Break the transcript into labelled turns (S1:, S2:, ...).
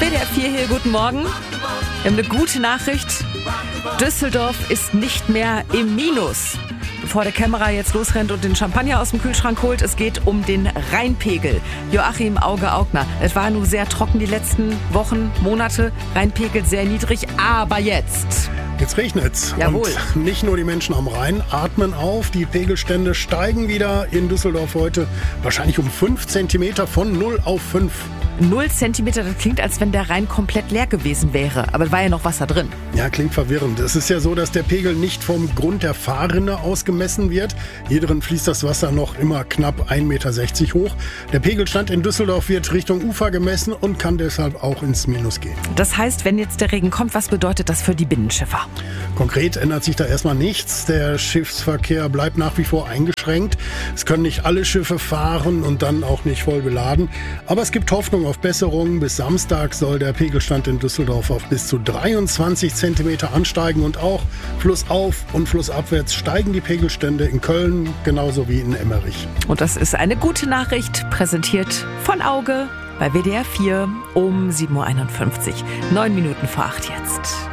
S1: WDR 4 hier, guten Morgen. Wir haben eine gute Nachricht. Düsseldorf ist nicht mehr im Minus. Bevor der Kämmerer jetzt losrennt und den Champagner aus dem Kühlschrank holt, es geht um den Rheinpegel. Joachim Auge-Augner. Es war nur sehr trocken die letzten Wochen, Monate. Rheinpegel sehr niedrig, aber jetzt...
S2: Jetzt regnet's.
S1: Jawohl.
S2: Und nicht nur die Menschen am Rhein atmen auf. Die Pegelstände steigen wieder in Düsseldorf heute. Wahrscheinlich um 5 Zentimeter von 0 auf 5.
S1: 0 Zentimeter, das klingt, als wenn der Rhein komplett leer gewesen wäre. Aber es war ja noch Wasser drin.
S2: Ja, klingt verwirrend. Es ist ja so, dass der Pegel nicht vom Grund der Fahrrinne aus gemessen wird. Hier drin fließt das Wasser noch immer knapp 1,60 Meter hoch. Der Pegelstand in Düsseldorf wird Richtung Ufer gemessen und kann deshalb auch ins Minus gehen.
S1: Das heißt, wenn jetzt der Regen kommt, was bedeutet das für die Binnenschiffer?
S2: Konkret ändert sich da erstmal nichts. Der Schiffsverkehr bleibt nach wie vor eingeschränkt. Es können nicht alle Schiffe fahren und dann auch nicht voll beladen. Aber es gibt Hoffnung auf Besserung. Bis Samstag soll der Pegelstand in Düsseldorf auf bis zu 23 Zentimeter ansteigen. Und auch flussauf und flussabwärts steigen die Pegelstände in Köln genauso wie in Emmerich.
S1: Und das ist eine gute Nachricht, präsentiert von Auge bei WDR 4 um 7.51 Uhr. 9 Minuten vor 8 jetzt.